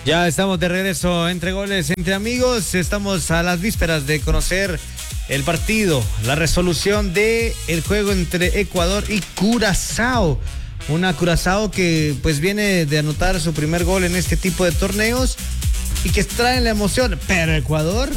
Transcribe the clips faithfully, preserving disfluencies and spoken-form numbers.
Ya estamos de regreso entre goles, entre amigos. Estamos a las vísperas de conocer el partido, la resolución de el juego entre Ecuador y Curazao. Una Curazao que pues viene de anotar su primer gol en este tipo de torneos y que traen la emoción. Pero Ecuador,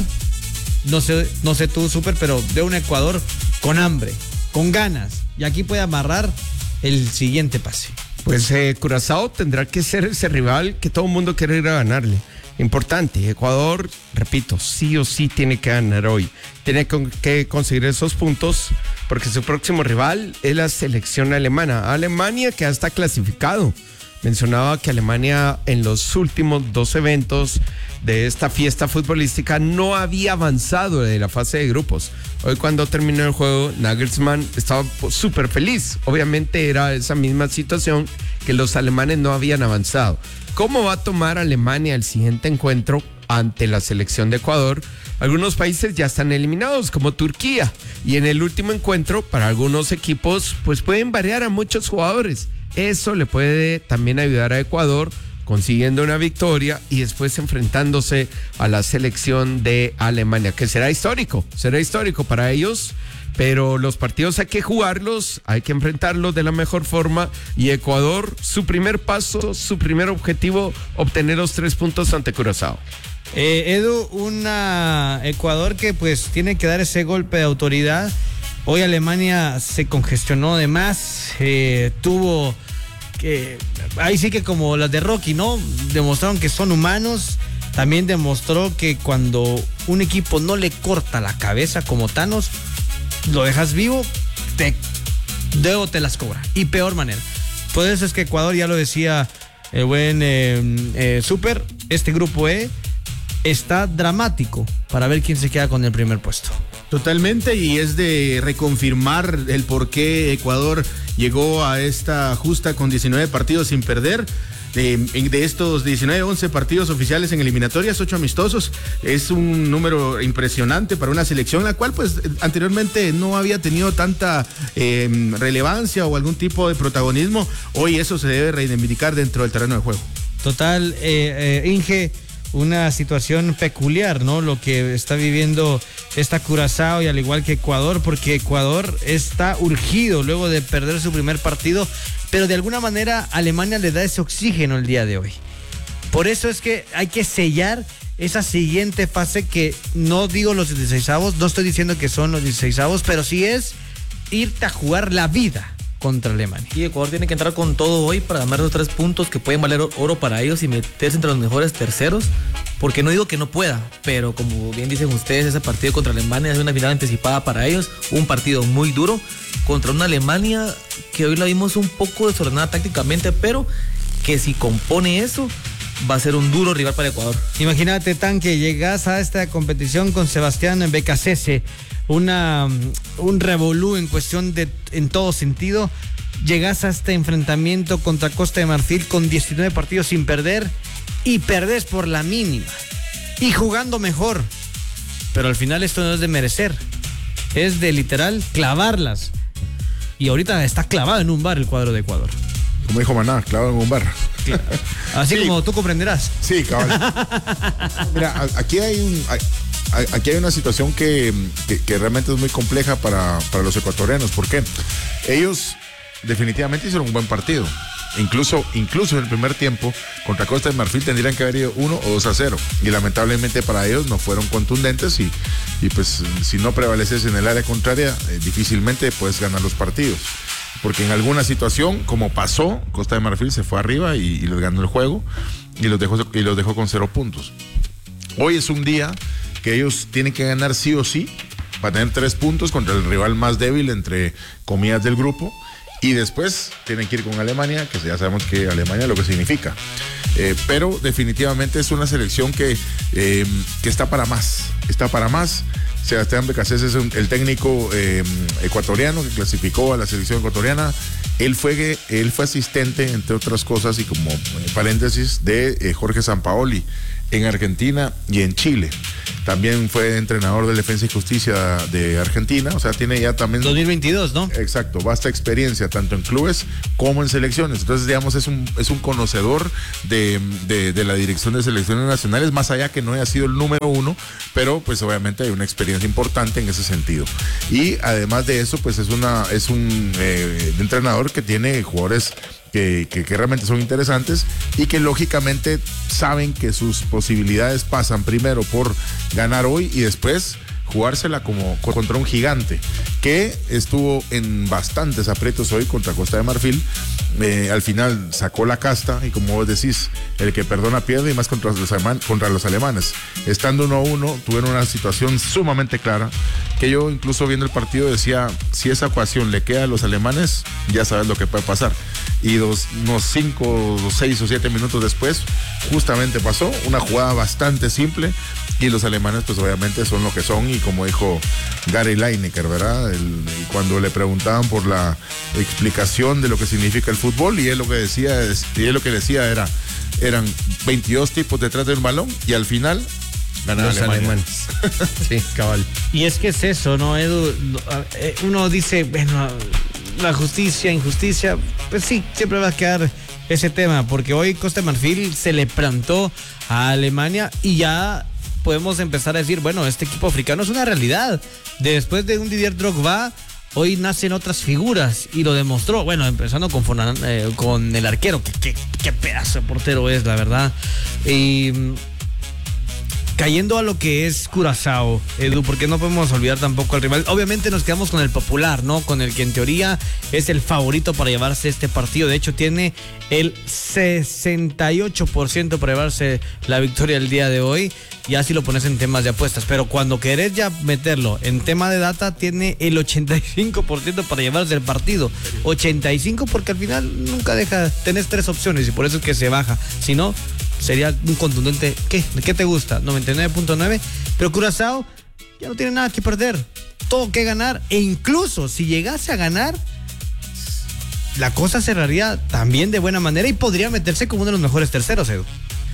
no sé, no sé tú, Super, pero veo un Ecuador con hambre, con ganas. Y aquí puede amarrar el siguiente pase. Pues eh, Curazao tendrá que ser ese rival que todo el mundo quiere ir a ganarle. Importante, Ecuador, repito, sí o sí tiene que ganar hoy. Tiene que conseguir esos puntos porque su próximo rival es la selección alemana. Alemania que ya está clasificado. Mencionaba que Alemania en los últimos dos eventos de esta fiesta futbolística no había avanzado de la fase de grupos. Hoy cuando terminó el juego, Nagelsmann estaba súper feliz. Obviamente era esa misma situación que los alemanes no habían avanzado. ¿Cómo va a tomar Alemania el siguiente encuentro ante la selección de Ecuador? Algunos países ya están eliminados, como Turquía. Y en el último encuentro, para algunos equipos, pues pueden variar a muchos jugadores. Eso le puede también ayudar a Ecuador consiguiendo una victoria y después enfrentándose a la selección de Alemania, que será histórico, será histórico para ellos, pero los partidos hay que jugarlos, hay que enfrentarlos de la mejor forma y Ecuador, su primer paso, su primer objetivo, obtener los tres puntos ante Curazao. Eh, Edu, una Ecuador que pues tiene que dar ese golpe de autoridad. Hoy Alemania se congestionó de más, eh, tuvo que, ahí sí que como las de Rocky, ¿no? Demostraron que son humanos, también demostró que cuando un equipo no le corta la cabeza como Thanos, lo dejas vivo, te, luego te las cobra, y peor manera. Por eso es que Ecuador, ya lo decía el buen eh, eh, Super, este grupo E está dramático para ver quién se queda con el primer puesto. Totalmente, y es de reconfirmar el por qué Ecuador llegó a esta justa con diecinueve partidos sin perder. De, de estos diecinueve, once partidos oficiales en eliminatorias, ocho amistosos. Es un número impresionante para una selección la cual pues anteriormente no había tenido tanta eh, relevancia o algún tipo de protagonismo. Hoy eso se debe reivindicar dentro del terreno de juego. Total, eh, eh, Inge, una situación peculiar, ¿no? Lo que está viviendo esta Curazao y al igual que Ecuador, porque Ecuador está urgido luego de perder su primer partido, pero de alguna manera Alemania le da ese oxígeno el día de hoy. Por eso es que hay que sellar esa siguiente fase que no digo los dieciseisavos, no estoy diciendo que son los dieciseisavos, pero sí es irte a jugar la vida contra Alemania. Y Ecuador tiene que entrar con todo hoy para ganar los tres puntos que pueden valer oro para ellos y meterse entre los mejores terceros, porque no digo que no pueda, pero como bien dicen ustedes, ese partido contra Alemania es una final anticipada para ellos, un partido muy duro contra una Alemania que hoy la vimos un poco desordenada tácticamente, pero que si compone eso va a ser un duro rival para Ecuador. Imagínate, Tanque, llegas a esta competición con Sebastián Becasese, una un revolú en cuestión de en todo sentido. Llegas a este enfrentamiento contra Costa de Marfil con diecinueve partidos sin perder y perdés por la mínima y jugando mejor, pero al final esto no es de merecer, es de literal clavarlas, y ahorita está clavado en un bar el cuadro de Ecuador, como dijo Maná, clavado en un bar. Claro. Así sí, como tú comprenderás. Sí, cabal. Mira, aquí hay un hay, aquí hay una situación que, que, que realmente es muy compleja para, para los ecuatorianos. ¿Por qué? Ellos definitivamente hicieron un buen partido. Incluso, incluso en el primer tiempo contra Costa de Marfil tendrían que haber ido uno o dos a cero. Y lamentablemente para ellos no fueron contundentes y, y pues si no prevaleces en el área contraria, eh, difícilmente puedes ganar los partidos. Porque en alguna situación, como pasó, Costa de Marfil se fue arriba y, y les ganó el juego y los dejó, y los dejó con cero puntos. Hoy es un día que ellos tienen que ganar sí o sí para tener tres puntos contra el rival más débil, entre comillas, del grupo. Y después tienen que ir con Alemania, que ya sabemos que Alemania es lo que significa. Eh, pero definitivamente es una selección que, eh, que está para más, está para más. Sebastián Becasese es un, el técnico eh, ecuatoriano que clasificó a la selección ecuatoriana. Él fue, él fue asistente, entre otras cosas, y como paréntesis, de eh, Jorge Sampaoli en Argentina y en Chile. También fue entrenador de Defensa y Justicia de Argentina, o sea, tiene ya también... dos mil veintidós, ¿no? Exacto, vasta experiencia tanto en clubes como en selecciones. Entonces, digamos, es un, es un conocedor de, de, de la dirección de selecciones nacionales, más allá que no haya sido el número uno, pero pues obviamente hay una experiencia importante en ese sentido. Y además de eso, pues es, una, es un eh, entrenador que tiene jugadores... Que, que, que realmente son interesantes y que lógicamente saben que sus posibilidades pasan primero por ganar hoy y después jugársela como contra un gigante que estuvo en bastantes aprietos hoy contra Costa de Marfil. Eh, al final sacó la casta y como vos decís, el que perdona pierde y más contra los, alemanes, contra los alemanes. Estando uno a uno, tuvieron una situación sumamente clara que yo incluso viendo el partido decía, si esa ecuación le queda a los alemanes, ya sabes lo que puede pasar. Y dos, unos cinco, seis o siete minutos después, justamente pasó una jugada bastante simple y los alemanes pues obviamente son lo que son y como dijo Gary Lineker, ¿verdad? El, cuando le preguntaban por la explicación de lo que significa el fútbol y él lo que decía, y él lo que decía era, eran veintidós tipos detrás de un balón y al final ganaron los alemanes. Sí, cabal. Y es que es eso, ¿no, Edu? Uno dice, bueno, la justicia, injusticia, pues sí, siempre va a quedar ese tema, porque hoy Costa de Marfil se le plantó a Alemania y ya podemos empezar a decir, bueno, este equipo africano es una realidad. Después de un Didier Drogba, hoy nacen otras figuras y lo demostró. Bueno, empezando con, Fonan, eh, con el arquero, que, que, que pedazo de portero es, la verdad. Y cayendo a lo que es Curazao, Edu, porque no podemos olvidar tampoco al rival. Obviamente nos quedamos con el popular, ¿no? Con el que en teoría es el favorito para llevarse este partido. De hecho, tiene el sesenta y ocho por ciento para llevarse la victoria el día de hoy. Ya si lo pones en temas de apuestas, pero cuando querés ya meterlo en tema de data, tiene el ochenta y cinco por ciento para llevarse el partido. ochenta y cinco porque al final nunca deja, tenés tres opciones y por eso es que se baja. Si no, sería un contundente, ¿qué? ¿Qué te gusta? noventa y nueve punto nueve, pero Curazao ya no tiene nada que perder, todo que ganar, e incluso si llegase a ganar, la cosa cerraría también de buena manera y podría meterse como uno de los mejores terceros, Edu.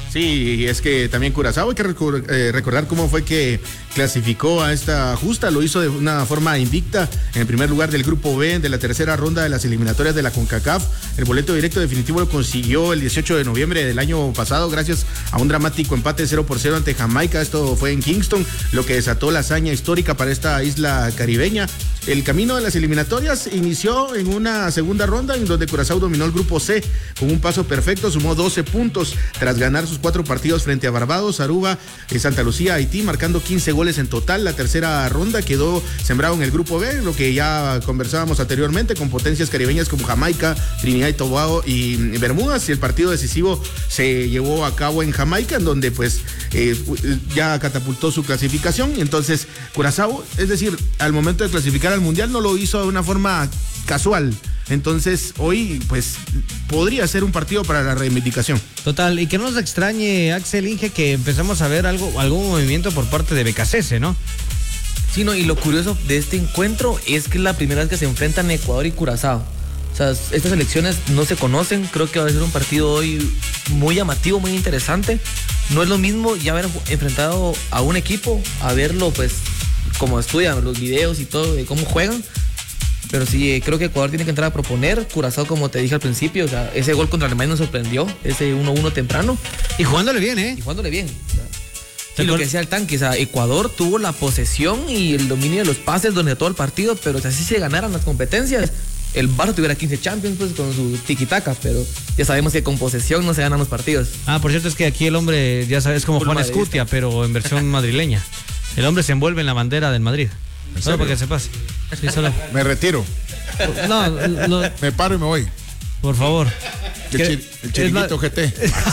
Sí, es que también Curazao hay que recor- eh, recordar cómo fue que clasificó a esta justa, lo hizo de una forma invicta en el primer lugar del grupo B de la tercera ronda de las eliminatorias de la CONCACAF. El boleto directo definitivo lo consiguió el dieciocho de noviembre del año pasado gracias a un dramático empate cero por cero ante Jamaica. Esto fue en Kingston, lo que desató la hazaña histórica para esta isla caribeña. El camino de las eliminatorias inició en una segunda ronda en donde Curazao dominó el grupo C con un paso perfecto, sumó doce puntos tras ganar sus cuatro partidos frente a Barbados, Aruba, Santa Lucía, Haití, marcando quince goles en total. La tercera ronda quedó sembrado en el grupo B, lo que ya conversábamos anteriormente, con potencias caribeñas como Jamaica, Trinidad y Tobago y Bermudas, y el partido decisivo se llevó a cabo en Jamaica, en donde pues eh, ya catapultó su clasificación. Y entonces Curazao, es decir, al momento de clasificar al Mundial no lo hizo de una forma casual. Entonces, hoy, pues, podría ser un partido para la reivindicación. Total, y que no nos extrañe, Axel Inge, que empezamos a ver algo, algún movimiento por parte de Becasese, ¿no? Sí, no, y lo curioso de este encuentro es que es la primera vez que se enfrentan Ecuador y Curazao. O sea, estas elecciones no se conocen, creo que va a ser un partido hoy muy llamativo, muy interesante. No es lo mismo ya haber enfrentado a un equipo, a verlo, pues, como estudian los videos y todo, de cómo juegan. Pero sí, creo que Ecuador tiene que entrar a proponer. Curazao, como te dije al principio, o sea, ese gol contra Alemania nos sorprendió, ese uno uno temprano. Y jugándole bien, ¿eh? Y jugándole bien. O sea, y lo que decía el tanque, o sea, Ecuador tuvo la posesión y el dominio de los pases durante todo el partido, pero o sea, si se ganaran las competencias, el Barça tuviera quince Champions pues, con su tiki-taka, pero ya sabemos que con posesión no se ganan los partidos. Ah, por cierto, es que aquí el hombre, ya sabes, como Juan Escutia, pero en versión madrileña. El hombre se envuelve en la bandera del Madrid. Solo para que se pase. Sí, solo. Me retiro. No, no. Me paro y me voy. Por favor. El, chir, el chiringuito ma... G T.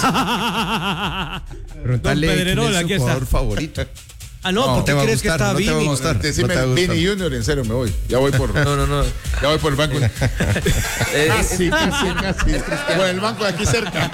Preguntale quién es su jugador está. favorito. Ah, no, no ¿por qué crees que está Vini? No Decime no Vini Junior, en serio, me voy. Ya voy por... No, no, no. Ya voy por el banco. Casi, casi, casi. Por el banco de aquí cerca.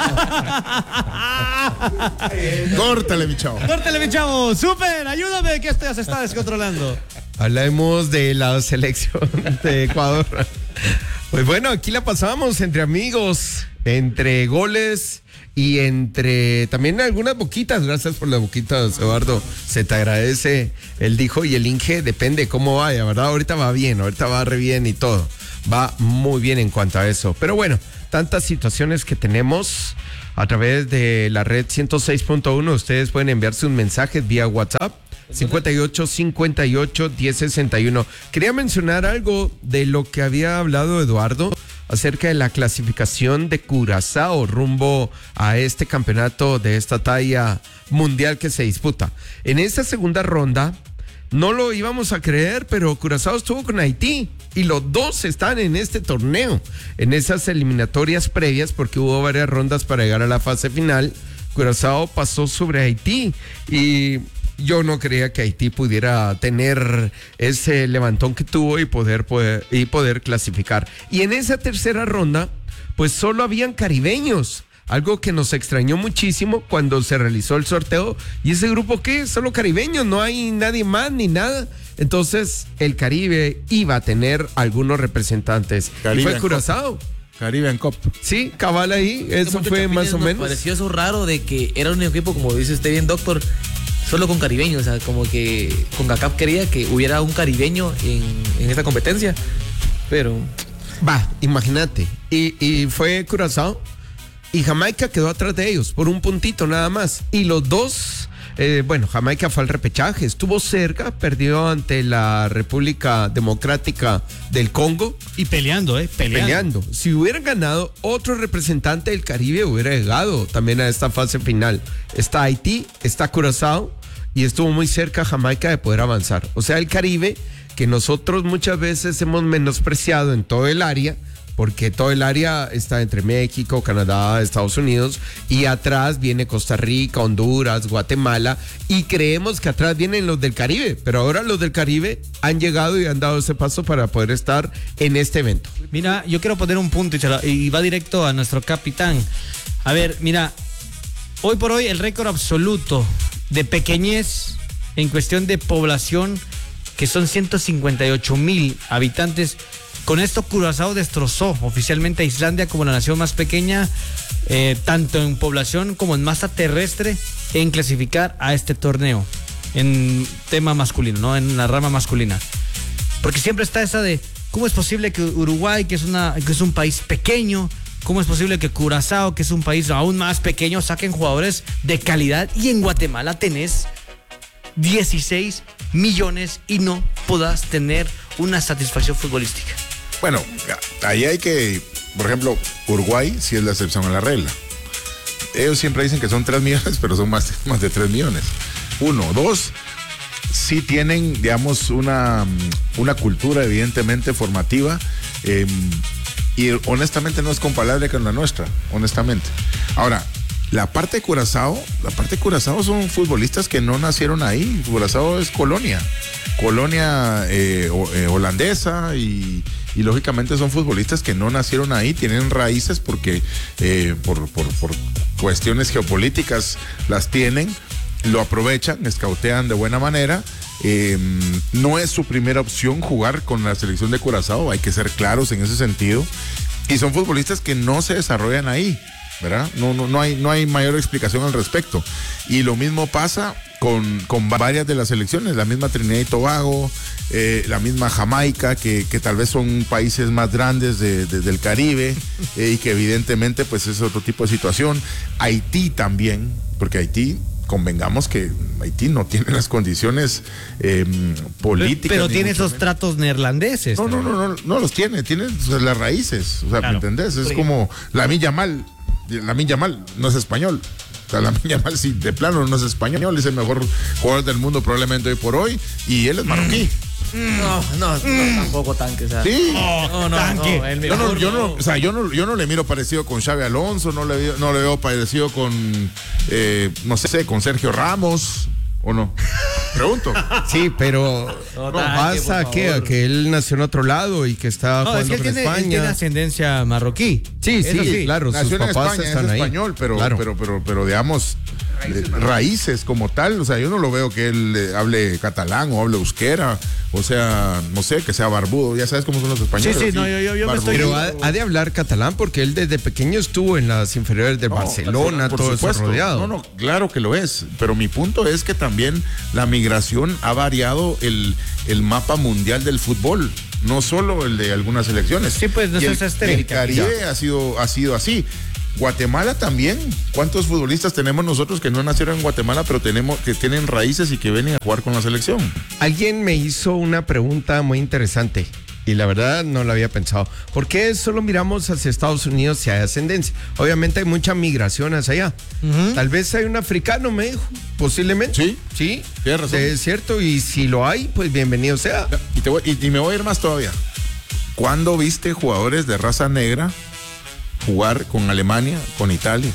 Córtale, mi chavo. Córtale, mi chavo. Súper, ayúdame, que esto ya se está descontrolando. Hablemos de la selección de Ecuador. Pues bueno, aquí la pasamos entre amigos, entre goles y entre también algunas boquitas, gracias por las boquitas, Eduardo, se te agradece el dijo y el Inge, depende cómo vaya, ¿verdad? Ahorita va bien, ahorita va re bien y todo, va muy bien en cuanto a eso, pero bueno, tantas situaciones que tenemos a través de la red ciento seis punto uno, ustedes pueden enviarse un mensaje vía WhatsApp, cincuenta y ocho, cincuenta y ocho, diez sesenta y uno. Quería mencionar algo de lo que había hablado Eduardo acerca de la clasificación de Curazao rumbo a este campeonato de esta talla mundial que se disputa. En esta segunda ronda, no lo íbamos a creer, pero Curazao estuvo con Haití y los dos están en este torneo, en esas eliminatorias previas, porque hubo varias rondas para llegar a la fase final. Curazao pasó sobre Haití y yo no creía que Haití pudiera tener ese levantón que tuvo y poder, poder, y poder clasificar. Y en esa tercera ronda, pues solo habían caribeños, algo que nos extrañó muchísimo cuando se realizó el sorteo. ¿Y ese grupo qué? Solo caribeños, no hay nadie más ni nada. Entonces, el Caribe iba a tener algunos representantes. Caribe y fue en Curazao. Caribbean Cup. Sí, cabal ahí, eso fue más o menos. Me pareció eso raro de que era un equipo, como dice usted bien, doctor, solo con caribeños, o sea, como que CONCACAF quería que hubiera un caribeño en, en esta competencia, pero... Va, imagínate, y, y fue Curazao, y Jamaica quedó atrás de ellos, por un puntito nada más, y los dos, eh, bueno, Jamaica fue al repechaje, estuvo cerca, perdió ante la República Democrática del Congo. Y peleando, ¿eh? Peleando. Peleando. Si hubieran ganado, otro representante del Caribe hubiera llegado también a esta fase final. Está Haití, está Curazao, y estuvo muy cerca Jamaica de poder avanzar. O sea, el Caribe, que nosotros muchas veces hemos menospreciado en todo el área, porque todo el área está entre México, Canadá, Estados Unidos, y atrás viene Costa Rica, Honduras, Guatemala, y creemos que atrás vienen los del Caribe, pero ahora los del Caribe han llegado y han dado ese paso para poder estar en este evento. Mira, yo quiero poner un punto y va directo a nuestro capitán. A ver, mira, hoy por hoy el récord absoluto de pequeñez en cuestión de población, que son ciento cincuenta y ocho mil habitantes. Con esto Curazao destrozó oficialmente a Islandia como la nación más pequeña, eh, tanto en población como en masa terrestre, en clasificar a este torneo en tema masculino, ¿no? En la rama masculina. Porque siempre está esa de ¿cómo es posible que Uruguay, que es una que es un país pequeño, cómo es posible que Curazao, que es un país aún más pequeño, saquen jugadores de calidad, y en Guatemala tenés dieciséis millones y no puedas tener una satisfacción futbolística? Bueno, ahí hay que, por ejemplo, Uruguay sí es la excepción a la regla. Ellos siempre dicen que son tres millones, pero son más, más de tres millones. Uno, dos, sí tienen, digamos, una, una cultura evidentemente formativa, eh, y honestamente no es comparable con la nuestra, honestamente. Ahora, la parte de Curazao, la parte de Curazao son futbolistas que no nacieron ahí. Curazao es colonia, colonia eh, eh, holandesa, y, y lógicamente son futbolistas que no nacieron ahí, tienen raíces porque eh, por, por, por cuestiones geopolíticas las tienen, lo aprovechan, escautean de buena manera. Eh, no es su primera opción jugar con la selección de Curazao, hay que ser claros en ese sentido, y son futbolistas que no se desarrollan ahí, ¿verdad? No, no, no hay, no hay mayor explicación al respecto. Y lo mismo pasa con, con varias de las selecciones, la misma Trinidad y Tobago, eh, la misma Jamaica, que, que tal vez son países más grandes de, de, del Caribe, eh, y que evidentemente pues es otro tipo de situación. Haití también, porque Haití, convengamos que Haití no tiene las condiciones eh, políticas. Pero, pero tiene esos tratos neerlandeses. No, no, no, no, no los tiene, tiene o sea, las raíces, o sea, claro. ¿Me entendés? Es como Lamine Yamal. Lamine Yamal no es español. O sea, Lamine Yamal sí, de plano no es español, es el mejor jugador del mundo probablemente hoy por hoy, y él es marroquí. No, no, no, tampoco tanque, o sea. Sí. No, no, tanque. no, el yo no, mejor, yo no, no. o sea, yo no, yo no le miro parecido con Xavi Alonso, no le veo, no le veo parecido con, eh, no sé, con Sergio Ramos, ¿o no? Pregunto. Sí, pero No, no, tanque, pasa por que, favor. que él nació en otro lado y que está No, es jugando que él con tiene, él tiene España. ascendencia marroquí. Sí, sí, Eso sí. claro, Nació sus en papás España, están es ahí. español, pero, Claro. pero, pero, pero, digamos, eh, raíces como tal. O sea, yo no lo veo que él eh, hable catalán o hable euskera, o sea, no sé, que sea barbudo. Ya sabes cómo son los españoles. Sí, sí, no, yo, yo, yo me estoy... Pero ha, ha de hablar catalán porque él desde pequeño estuvo en las inferiores de No, Barcelona, por todo supuesto. eso rodeado. No, no, claro que lo es. Pero mi punto es que también la migración ha variado el, el mapa mundial del fútbol. No solo el de algunas selecciones. Sí, pues, no Y el, seas el estéril, Caribe ha sido, ha sido así. Guatemala también. ¿Cuántos futbolistas tenemos nosotros que no nacieron en Guatemala, pero tenemos que tienen raíces y que vienen a jugar con la selección? Alguien me hizo una pregunta muy interesante y la verdad no la había pensado. ¿Por qué solo miramos hacia Estados Unidos si hay ascendencia? Obviamente hay mucha migración hacia allá. Uh-huh. Tal vez hay un africano, me dijo, posiblemente. Sí, sí, tienes razón. Es cierto, y si lo hay, pues bienvenido sea. Y, te voy, y, y me voy a ir más todavía. ¿Cuándo viste jugadores de raza negra jugar con Alemania, con Italia,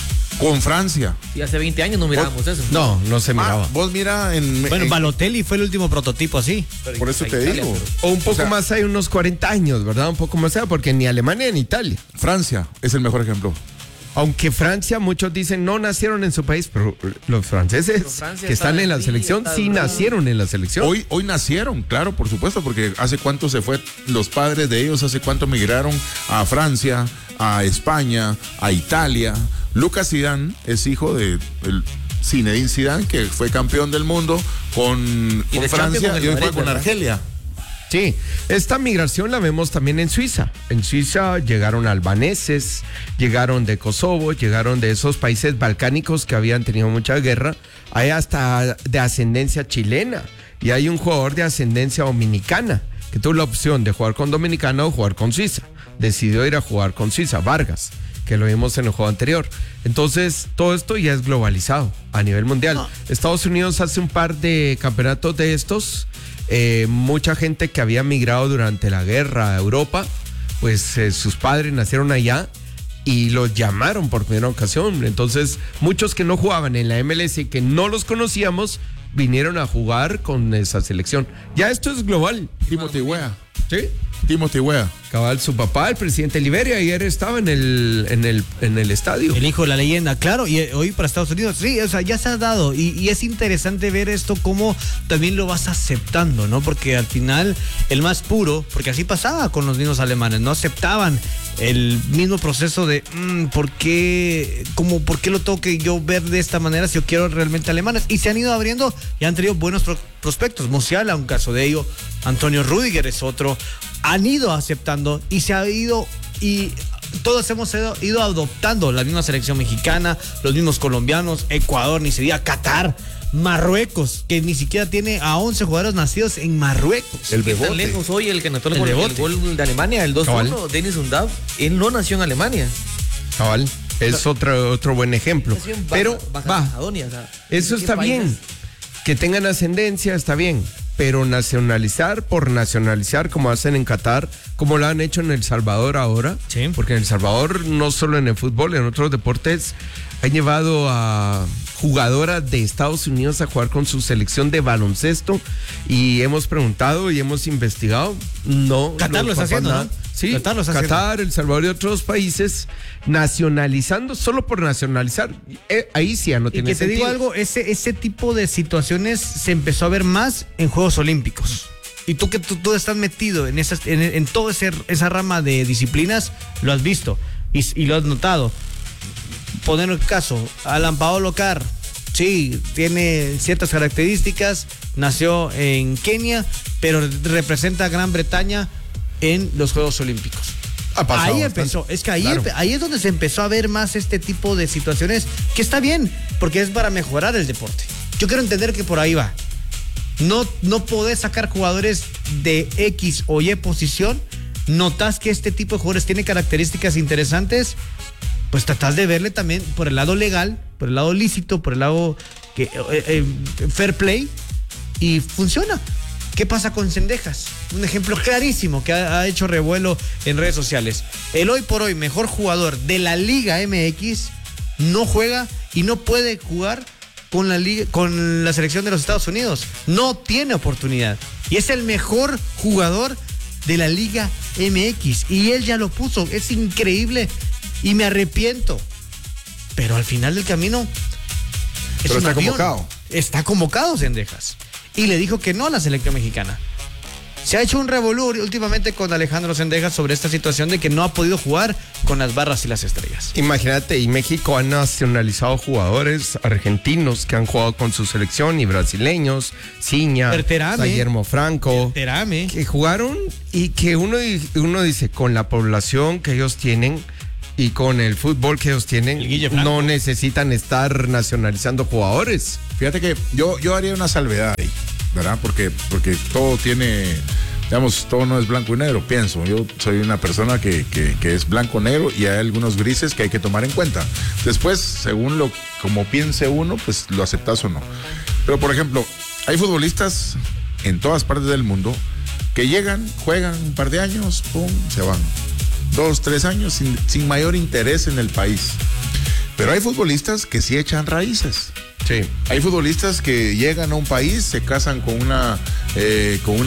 con Francia? Y hace veinte años no mirábamos eso. No, no se miraba. Ah, vos mira en... Bueno, en, Balotelli fue el último prototipo así. por eso te Italia, digo. O un poco O sea, más, hay unos cuarenta años, ¿verdad? Un poco más allá, porque ni Alemania ni Italia. Francia es el mejor ejemplo. Aunque Francia, muchos dicen no nacieron en su país, pero los franceses Francia que están está en la ahí, selección está sí duro. nacieron en la selección. Hoy, hoy nacieron, claro, por supuesto, porque hace cuánto se fue los padres de ellos, hace cuánto migraron a Francia, a España, a Italia. Lucas Zidane es hijo de el Zinedine Zidane, que fue campeón del mundo con, Y con de Francia Champions con el y hoy fue Madrid, con ¿verdad? Argelia. Sí, esta migración la vemos también en Suiza. En Suiza llegaron albaneses, llegaron de Kosovo, llegaron de esos países balcánicos que habían tenido mucha guerra. Hay hasta de ascendencia chilena y hay un jugador de ascendencia dominicana que tuvo la opción de jugar con Dominicana o jugar con Suiza. Decidió ir a jugar con Suiza, Vargas, que lo vimos en el juego anterior. Entonces, todo esto ya es globalizado a nivel mundial. No. Estados Unidos hace un par de campeonatos de estos. Eh, mucha gente que había migrado durante la guerra a Europa, pues eh, sus padres nacieron allá y los llamaron por primera ocasión. Entonces, muchos que no jugaban en la M L S y que no los conocíamos, vinieron a jugar con esa selección. Ya esto es global. Timothy Weah. ¿Sí? Timothy Weah. Cabal, su papá, el presidente de Liberia, ayer estaba en el, en el, en el estadio. El hijo de la leyenda, claro, y hoy para Estados Unidos, sí, o sea, ya se ha dado, y, y es interesante ver esto cómo también lo vas aceptando, ¿no? Porque al final, el más puro, porque así pasaba con los niños alemanes, no aceptaban el mismo proceso de, mmm, ¿por qué, cómo, por qué lo tengo que yo ver de esta manera si yo quiero realmente alemanes? Y se han ido abriendo y han tenido buenos pro- prospectos. Musiala, un caso de ello, Antonio Rüdiger es otro. Han ido aceptando y se ha ido y todos hemos ido, ido adoptando la misma selección mexicana, los mismos colombianos, Ecuador, ni se diga, Qatar, Marruecos, que ni siquiera tiene a once jugadores nacidos en Marruecos. El Tan Bebote. lejos hoy el que anotó el, El gol, el Bebote. gol de Alemania, el dos uno, Dennis Undav, él no nació en Alemania. Cabal, es otro, otro buen ejemplo. Nació en Baja- Pero, Baja va, Macedonia, o sea, eso ¿qué está país bien. es? Que tengan ascendencia está bien, pero nacionalizar por nacionalizar como hacen en Qatar, como lo han hecho en El Salvador ahora, Sí. porque en El Salvador no solo en el fútbol, en otros deportes han llevado a jugadoras de Estados Unidos a jugar con su selección de baloncesto y hemos preguntado y hemos investigado, no. Qatar lo los está papás haciendo, nada. ¿no? Sí, Qatar lo está haciendo. Qatar, El Salvador y otros países nacionalizando solo por nacionalizar. Eh, ahí sí ya no Y tiene que te sentido. digo algo, ese, ese tipo de situaciones se empezó a ver más en Juegos Olímpicos. Y tú que tú, tú estás metido en esas, en, en toda esa rama de disciplinas, lo has visto y, y lo has notado. Poner el caso, Alan Paolo Carr, sí, tiene ciertas características, nació en Kenia, pero representa a Gran Bretaña en los Juegos Olímpicos. Ha pasado Ahí bastante. empezó, es que ahí, Claro. empe- ahí es donde se empezó a ver más este tipo de situaciones, que está bien, porque es para mejorar el deporte. Yo quiero entender que por ahí va. No, no podés sacar jugadores de X o Y posición, notas que este tipo de jugadores tiene características interesantes, pues tratás de verle también por el lado legal, por el lado lícito, por el lado que, eh, eh, fair play, y funciona. ¿Qué pasa con Cendejas? Un ejemplo clarísimo que ha, ha hecho revuelo en redes sociales. El hoy por hoy mejor jugador de la Liga M X no juega y no puede jugar con la liga, con la selección de los Estados Unidos. No tiene oportunidad. Y es el mejor jugador de la Liga M X. Y él ya lo puso. Es increíble. Y me arrepiento. Pero al final del camino, Pero un está avión. convocado. Está convocado Zendejas. Y le dijo que no a la selección mexicana. Se ha hecho un revolú últimamente con Alejandro Zendejas sobre esta situación de que no ha podido jugar con las barras y las estrellas. Imagínate, y México ha nacionalizado jugadores argentinos que han jugado con su selección y brasileños, Ciña, Berterame. Guillermo Franco, Terame. que jugaron y que uno, uno dice, con la población que ellos tienen y con el fútbol que ellos tienen, El Guille Franco. no necesitan estar nacionalizando jugadores. Fíjate que yo, yo haría una salvedad ahí, ¿verdad? Porque, porque todo tiene, digamos, todo no es blanco y negro, pienso. Yo soy una persona que, que, que es blanco-negro y hay algunos grises que hay que tomar en cuenta. Después, según lo como piense uno, pues lo aceptas o no. Pero, por ejemplo, hay futbolistas en todas partes del mundo que llegan, juegan un par de años, pum, se van. Dos, tres años sin, sin mayor interés en el país. Pero hay futbolistas que sí echan raíces. Sí. Hay futbolistas que llegan a un país, se casan con una, eh, con una